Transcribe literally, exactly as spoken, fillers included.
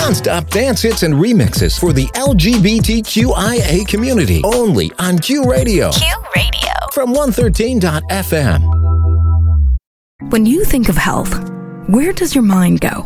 Non-stop dance hits and remixes for the L G B T Q I A community. Only on Q Radio. Q Radio. From one thirteen dot F M. When you think of health, where does your mind go?